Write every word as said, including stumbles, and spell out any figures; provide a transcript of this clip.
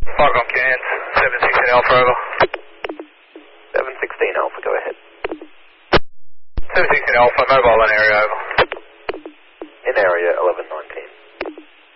Fargon Cairns, seven sixteen Alpha, over. seven sixteen Alpha, go ahead. seven sixteen Alpha, mobile in area, over.